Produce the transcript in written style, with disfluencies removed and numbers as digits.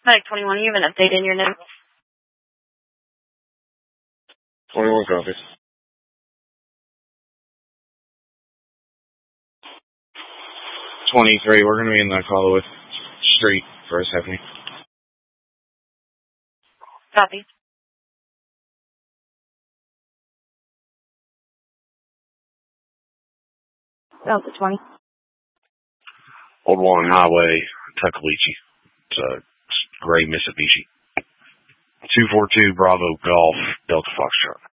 Medic 21, you have an update in your notes. 21 copies. 23, we're going to be in the Holloway Street for a second. Copy. Delta 20. Old Walling Highway, Tuckaleechee. It's a gray Mitsubishi. 242 Bravo Golf, Delta Foxtrot.